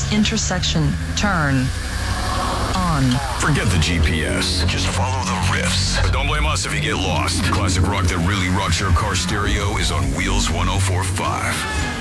Intersection. Turn. On. Forget the GPS. Just follow the riffs. But don't blame us if you get lost. Classic rock that really rocks your car stereo is on Wheels 104.5.